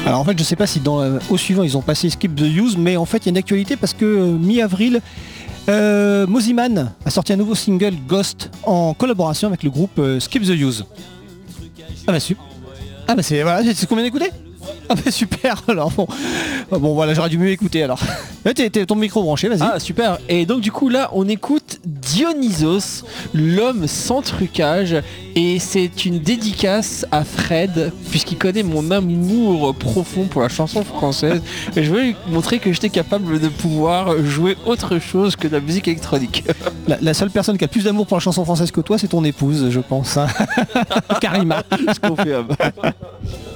Alors en fait je sais pas si au suivant ils ont passé Skip the Use, mais en fait il y a une actualité parce que mi-avril Moziman a sorti un nouveau single Ghost en collaboration avec le groupe Skip the Use. Ah bah super. Ah bah c'est voilà, c'est ce qu'on vient d'écouter. Ah bah super alors bon voilà j'aurais dû mieux écouter alors. T'es ton micro branché, vas-y. Ah super. Et donc du coup là on écoute Dionysos, l'homme sans trucage, et c'est une dédicace à Fred puisqu'il connaît mon amour profond pour la chanson française et je veux lui montrer que j'étais capable de pouvoir jouer autre chose que de la musique électronique. La seule personne qui a plus d'amour pour la chanson française que toi c'est ton épouse je pense. Hein. Karima. Je confirme.